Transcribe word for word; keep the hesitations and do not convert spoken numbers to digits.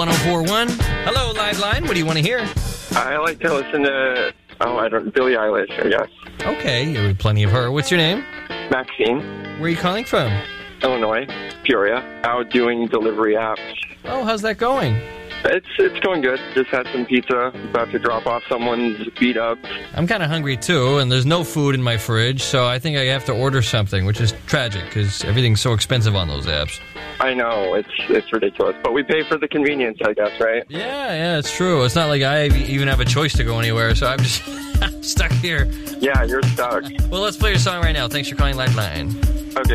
one oh four point one. Hello, Live Line. What do you want to hear? I like to listen to, oh, I don't, Billie Eilish, I guess. Okay, you have plenty of her. What's your name? Maxine. Where are you calling from? Illinois, Peoria. Out doing delivery apps. Oh, how's that going? It's it's going good. Just had some pizza. About to drop off someone's beat up. I'm kind of hungry, too, and there's no food in my fridge, so I think I have to order something, which is tragic, because everything's so expensive on those apps. I know. It's it's ridiculous. But we pay for the convenience, I guess, right? Yeah, yeah, it's true. It's not like I even have a choice to go anywhere, so I'm just I'm stuck here. Yeah, you're stuck. Well, let's play your song right now. Thanks for calling Lifeline.